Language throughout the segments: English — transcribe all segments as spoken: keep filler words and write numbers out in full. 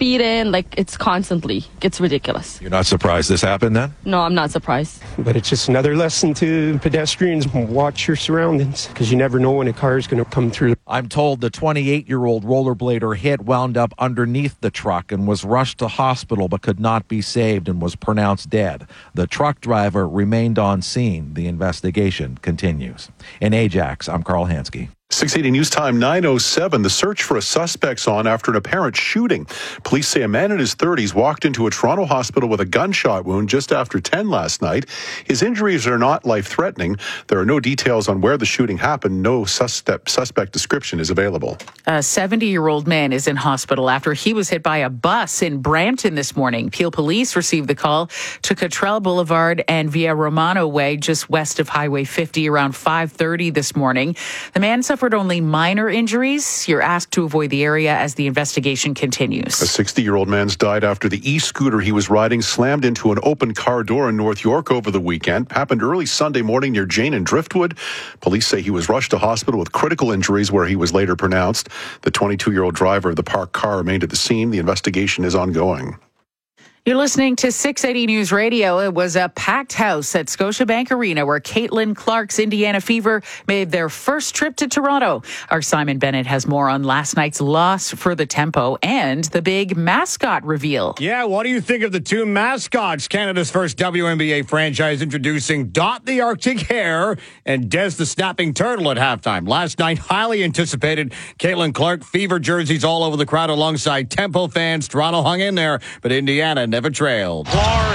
speed in, like it's constantly. It's ridiculous. You're not surprised this happened then? No, I'm not surprised. But it's just another lesson to pedestrians. Watch your surroundings, because you never know when a car is going to come through. I'm told the twenty-eight-year-old rollerblader hit wound up underneath the truck and was rushed to hospital but could not be saved and was pronounced dead. The truck driver remained on scene. The investigation continues. In Ajax, I'm Carl Hansky. six eighty News Time, nine oh seven. The search for a suspect's on after an apparent shooting. Police say a man in his thirties walked into a Toronto hospital with a gunshot wound just after ten last night. His injuries are not life-threatening. There are no details on where the shooting happened. No suspect, suspect description is available. A seventy-year-old man is in hospital after he was hit by a bus in Brampton this morning. Peel Police received the call to Cottrell Boulevard and Via Romano Way, just west of Highway fifty, around five thirty this morning. The man suffered only minor injuries. You're asked to avoid the area as the investigation continues. A sixty-year-old man's died after the e-scooter he was riding slammed into an open car door in North York over the weekend. Happened early Sunday morning near Jane and Driftwood. Police say he was rushed to hospital with critical injuries, where he was later pronounced. The twenty-two-year-old driver of the parked car remained at the scene. The investigation is ongoing. You're listening to six eighty News Radio. It was a packed house at Scotiabank Arena where Caitlin Clark's Indiana Fever made their first trip to Toronto. Our Simon Bennett has more on last night's loss for the Tempo and the big mascot reveal. Yeah, what do you think of the two mascots? Canada's first W N B A franchise introducing Dot the Arctic Hare and Des the Snapping Turtle at halftime. Last night, highly anticipated. Caitlin Clark Fever jerseys all over the crowd alongside Tempo fans. Toronto hung in there, but Indiana never trailed. Clark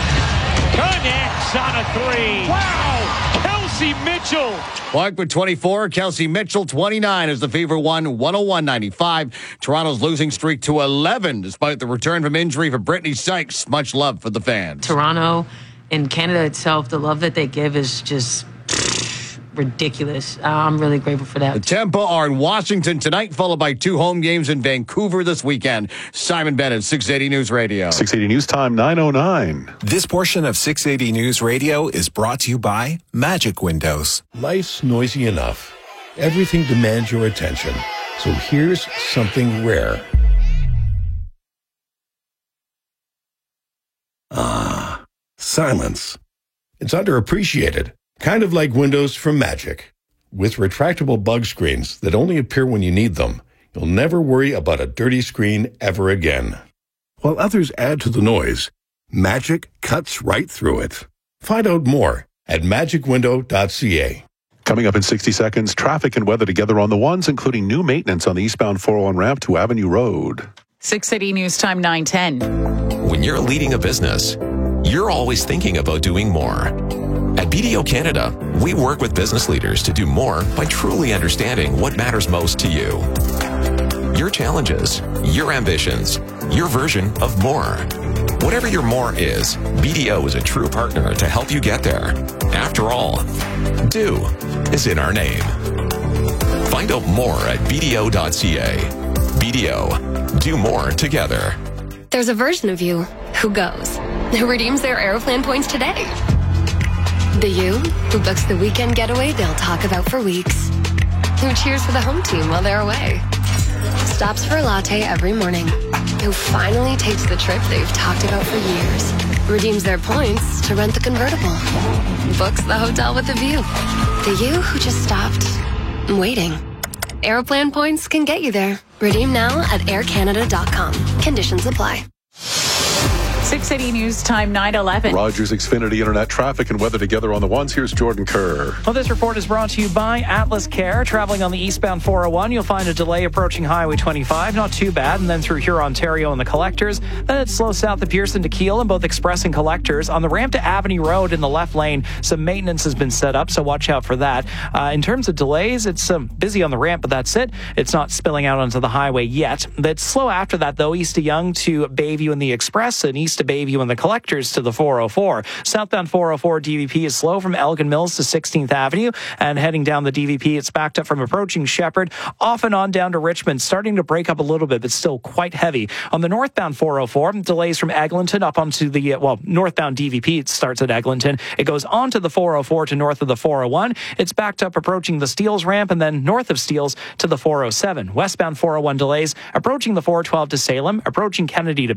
connects on a three. Wow! Kelsey Mitchell. Clark with twenty-four, Kelsey Mitchell twenty-nine as the Fever won one oh one ninety-five. Toronto's losing streak to eleven despite the return from injury for Brittany Sykes. Much love for the fans. Toronto and Canada itself, the love that they give is just ridiculous. Uh, I'm really grateful for that. The Tempo are in Washington tonight, followed by two home games in Vancouver this weekend. Simon Bennett, six eighty News Radio. six eighty News Time, nine oh nine. This portion of six eighty News Radio is brought to you by Magic Windows. Life's noisy enough. Everything demands your attention. So here's something rare. Ah, silence. It's underappreciated. Kind of like Windows from Magic. With retractable bug screens that only appear when you need them, you'll never worry about a dirty screen ever again. While others add to the noise, Magic cuts right through it. Find out more at magic window dot c a. Coming up in sixty seconds, traffic and weather together on the ones, including new maintenance on the eastbound four oh one ramp to Avenue Road. six eighty News Time, nine ten. When you're leading a business, you're always thinking about doing more. At B D O Canada, we work with business leaders to do more by truly understanding what matters most to you. Your challenges, your ambitions, your version of more. Whatever your more is, B D O is a true partner to help you get there. After all, do is in our name. Find out more at b d o dot c a. B D O, do more together. There's a version of you who goes, who redeems their Aeroplan points today. The you who books the weekend getaway they'll talk about for weeks. Who cheers for the home team while they're away. Stops for a latte every morning. Who finally takes the trip they've talked about for years. Redeems their points to rent the convertible. Books the hotel with a view. The you who just stopped waiting. Aeroplan points can get you there. Redeem now at air canada dot com. Conditions apply. six eighty News Time, nine eleven. Rogers Xfinity Internet traffic and weather together on the ones. Here's Jordan Kerr. Well, this report is brought to you by Atlas Care. Traveling on the eastbound four oh one, you'll find a delay approaching Highway twenty-five. Not too bad. And then through Huron, Ontario and the Collectors. Then it's slow south of Pearson to Keele and both Express and Collectors. On the ramp to Avenue Road in the left lane, some maintenance has been set up, so watch out for that. Uh, in terms of delays, it's um, busy on the ramp, but that's it. It's not spilling out onto the highway yet. It's slow after that, though, east of Yonge to Bayview and the Express and east of Bayview and the Collectors to the four oh four. Southbound four oh four D V P is slow from Elgin Mills to sixteenth Avenue, and heading down the D V P, it's backed up from approaching Shepherd, off and on down to Richmond, starting to break up a little bit, but still quite heavy. On the northbound four oh four, delays from Eglinton up onto the, well, northbound D V P, it starts at Eglinton. It goes onto the four oh four to north of the four oh one. It's backed up approaching the Steeles ramp, and then north of Steeles to the four oh seven. Westbound four oh one delays approaching the four twelve to Salem, approaching Kennedy to